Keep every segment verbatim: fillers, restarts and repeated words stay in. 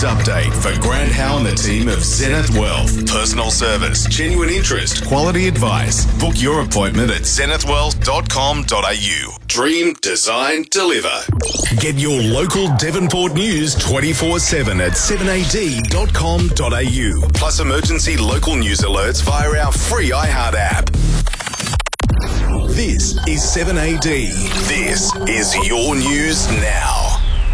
News update for Grant Howe and the team of Zenith Wealth. Personal service, genuine interest, quality advice. Book your appointment at zenith wealth dot com dot a u. Dream, design, deliver. Get your local Devonport news twenty-four seven at seven a d dot com dot a u. Plus emergency local news alerts via our free iHeart app. This is seven A D. This is your news now.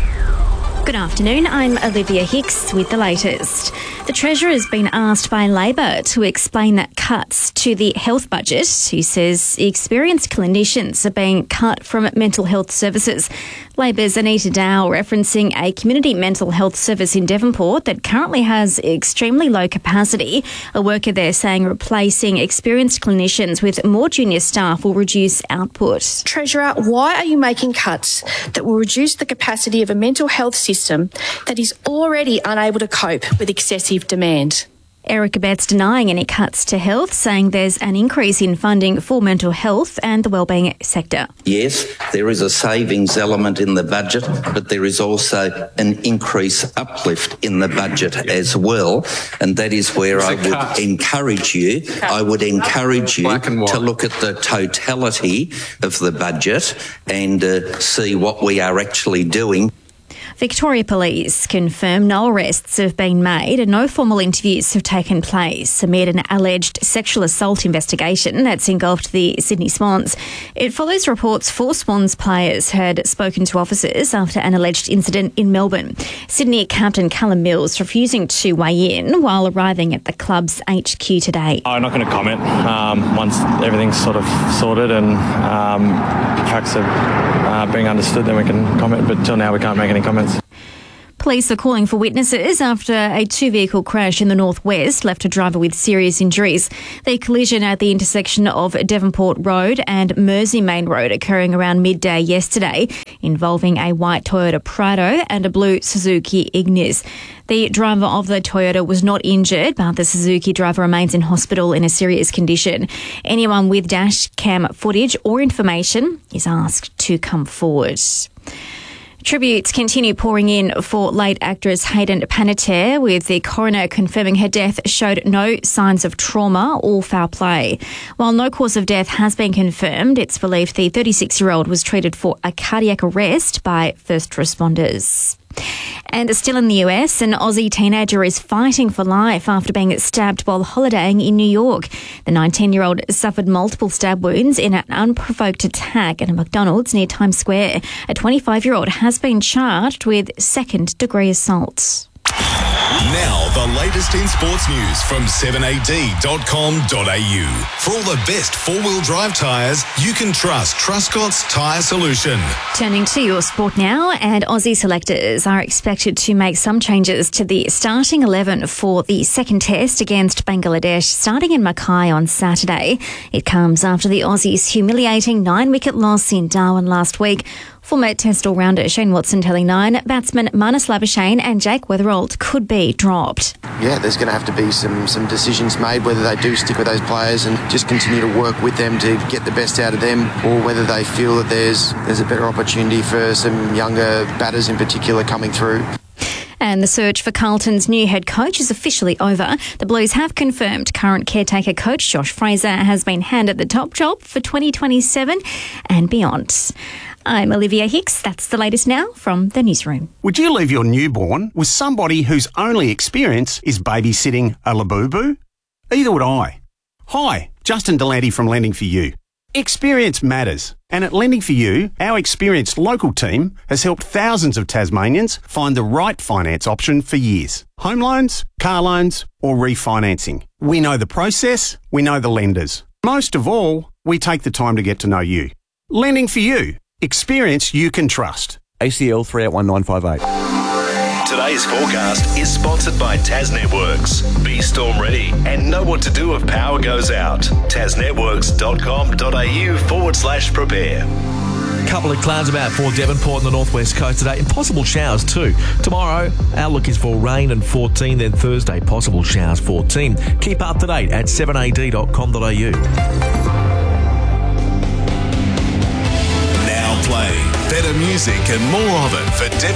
Good afternoon, I'm Olivia Hicks with the latest. The Treasurer has been asked by Labor to explain that cuts to the health budget. He says experienced clinicians are being cut from mental health services. Labor's Anita Dow referencing a community mental health service in Devonport that currently has extremely low capacity. A worker there saying replacing experienced clinicians with more junior staff will reduce output. Treasurer, why are you making cuts that will reduce the capacity of a mental health system that is already unable to cope with excessive demand? Eric Abetz denying any cuts to health, saying there's an increase in funding for mental health and the wellbeing sector. Yes, there is a savings element in the budget, but there is also an increase uplift in the budget as well, and that is where I would cut. encourage you, cut. I would encourage you to look at the totality of the budget and uh, see what we are actually doing. Victoria Police confirm no arrests have been made and no formal interviews have taken place amid an alleged sexual assault investigation that's engulfed the Sydney Swans. It follows reports four Swans players had spoken to officers after an alleged incident in Melbourne. Sydney captain Callum Mills refusing to weigh in while arriving at the club's H Q today. I'm not going to comment. Um, once everything's sort of sorted and um, facts are uh, being understood, then we can comment, but till now we can't make any comments. Police are calling for witnesses after a two-vehicle crash in the northwest left a driver with serious injuries. The collision at the intersection of Devonport Road and Mersey Main Road occurring around midday yesterday, involving a white Toyota Prado and a blue Suzuki Ignis. The driver of the Toyota was not injured, but the Suzuki driver remains in hospital in a serious condition. Anyone with dash cam footage or information is asked to come forward. Tributes continue pouring in for late actress Hayden Panettiere, with the coroner confirming her death showed no signs of trauma or foul play. While no cause of death has been confirmed, it's believed the thirty-six-year-old was treated for a cardiac arrest by first responders. And still in the U S, an Aussie teenager is fighting for life after being stabbed while holidaying in New York. The nineteen-year-old suffered multiple stab wounds in an unprovoked attack at a McDonald's near Times Square. A twenty-five-year-old has been charged with second-degree assault. Now, the latest in sports news from seven a d dot com dot a u. For all the best four-wheel drive tyres, you can trust Truscott's Tyre Solution. Turning to your sport now, and Aussie selectors are expected to make some changes to the starting eleven for the second test against Bangladesh, starting in Mackay on Saturday. It comes after the Aussies' humiliating nine-wicket loss in Darwin last week. Former Test all-rounder Shane Watson telling Nine batsman Marnus Labuschagne and Jake Weatherald could be dropped. Yeah, there's going to have to be some some decisions made, whether they do stick with those players and just continue to work with them to get the best out of them, or whether they feel that there's there's a better opportunity for some younger batters in particular coming through. And the search for Carlton's new head coach is officially over. The Blues have confirmed current caretaker coach Josh Fraser has been handed the top job for twenty twenty-seven and beyond. I'm Olivia Hicks. That's the latest now from the newsroom. Would you leave your newborn with somebody whose only experience is babysitting a Labubu? Either would I. Hi, Justin Delanty from Lending for You. Experience matters, and at Lending for You, our experienced local team has helped thousands of Tasmanians find the right finance option for years. Home loans, car loans, or refinancing. We know the process, we know the lenders. Most of all, we take the time to get to know you. Lending for You. Experience you can trust. A C L three eight one nine five eight. Today's forecast is sponsored by Tas Networks. Be storm ready and know what to do if power goes out. tasnetworks.com.au forward slash prepare. Couple of clouds about for Devonport and the northwest coast today, and possible showers too. Tomorrow, outlook is for rain and fourteen, then Thursday, possible showers fourteen. Keep up to date at seven a d dot com dot a u. Now play better music and more of it for Devon.